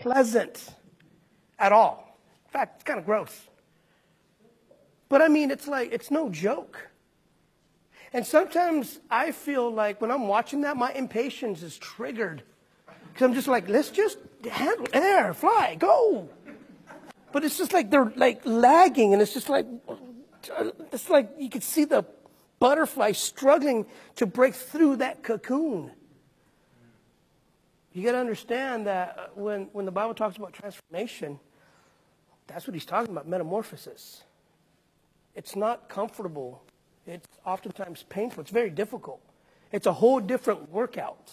pleasant at all. In fact, it's kind of gross. But I mean, it's like, it's no joke. And sometimes I feel like when I'm watching that, my impatience is triggered. Because I'm just like, let's just handle air, fly, go. But it's just like they're like lagging, and it's like you could see the butterfly struggling to break through that cocoon. You got to understand that when the Bible talks about transformation, that's what he's talking about, metamorphosis. It's not comfortable. It's oftentimes painful. It's very difficult. It's a whole different workout.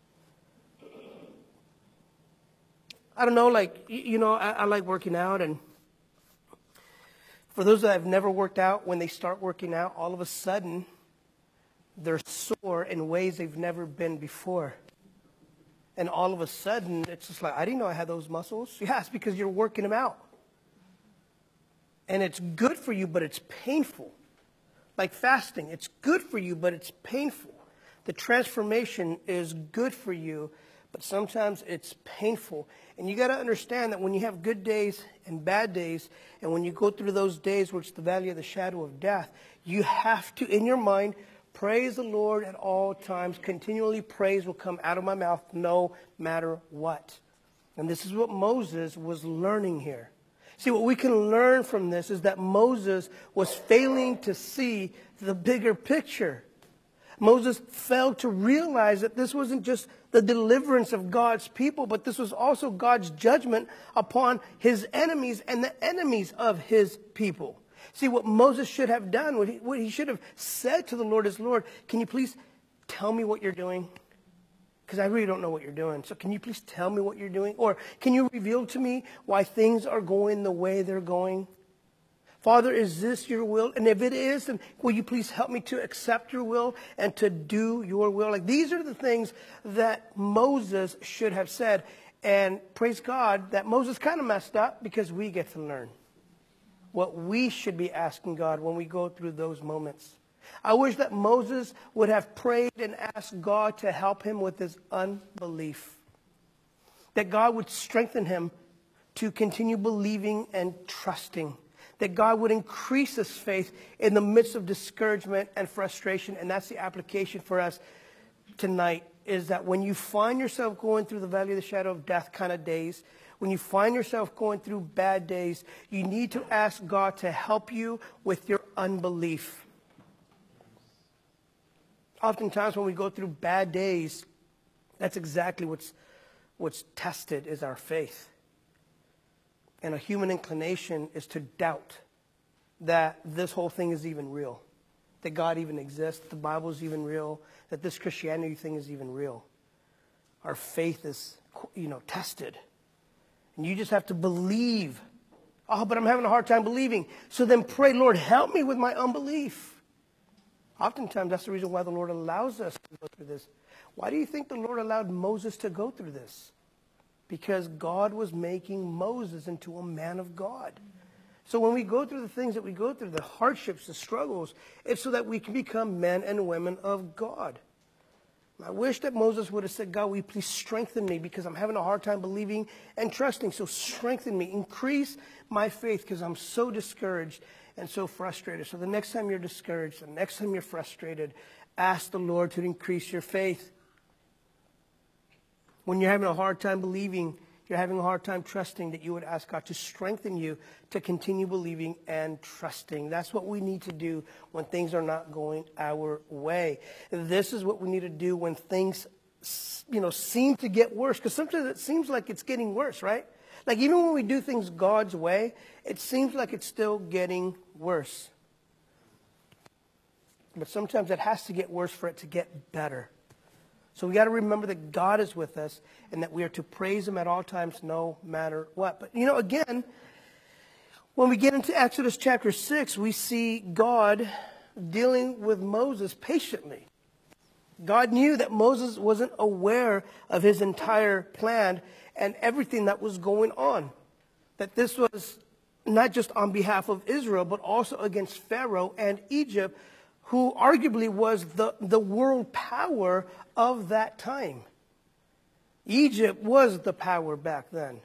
I don't know, like, I like working out, and for those that have never worked out, when they start working out, all of a sudden, they're sore in ways they've never been before. And all of a sudden, it's just like, I didn't know I had those muscles. Yeah, it's because you're working them out. And it's good for you, but it's painful. Like fasting, it's good for you, but it's painful. The transformation is good for you, but sometimes it's painful. And you got to understand that when you have good days and bad days, and when you go through those days where it's the valley of the shadow of death, you have to, in your mind, praise the Lord at all times. Continually praise will come out of my mouth no matter what. And this is what Moses was learning here. See, what we can learn from this is that Moses was failing to see the bigger picture. Moses failed to realize that this wasn't just the deliverance of God's people, but this was also God's judgment upon his enemies and the enemies of his people. See, what Moses should have done, what he should have said to the Lord is, Lord, can you please tell me what you're doing? Because I really don't know what you're doing. So can you please tell me what you're doing? Or can you reveal to me why things are going the way they're going? Father, is this your will? And if it is, then will you please help me to accept your will and to do your will? Like, these are the things that Moses should have said. And praise God that Moses kind of messed up, because we get to learn what we should be asking God when we go through those moments. I wish that Moses would have prayed and asked God to help him with his unbelief. That God would strengthen him to continue believing and trusting. That God would increase his faith in the midst of discouragement and frustration. And that's the application for us tonight, is that when you find yourself going through the valley of the shadow of death kind of days, when you find yourself going through bad days, you need to ask God to help you with your unbelief. Oftentimes when we go through bad days, that's exactly what's tested, is our faith. And a human inclination is to doubt that this whole thing is even real, that God even exists, that the Bible is even real, that this Christianity thing is even real. Our faith is, tested. And you just have to believe. Oh, but I'm having a hard time believing. So then pray, Lord, help me with my unbelief. Oftentimes, that's the reason why the Lord allows us to go through this. Why do you think the Lord allowed Moses to go through this? Because God was making Moses into a man of God. So when we go through the things that we go through, the hardships, the struggles, it's so that we can become men and women of God. I wish that Moses would have said, God, will you please strengthen me, because I'm having a hard time believing and trusting. So strengthen me, increase my faith, because I'm so discouraged and so frustrated. So the next time you're discouraged, the next time you're frustrated, ask the Lord to increase your faith. When you're having a hard time believing, you're having a hard time trusting, that you would ask God to strengthen you to continue believing and trusting. That's what we need to do when things are not going our way. This is what we need to do when things, seem to get worse. Because sometimes it seems like it's getting worse, right? Like even when we do things God's way, it seems like it's still getting worse. But sometimes it has to get worse for it to get better. So we got to remember that God is with us and that we are to praise him at all times, no matter what. But, again, when we get into Exodus chapter 6, we see God dealing with Moses patiently. God knew that Moses wasn't aware of his entire plan and everything that was going on. That this was not just on behalf of Israel, but also against Pharaoh and Egypt, who arguably was the world power of that time. Egypt was the power back then.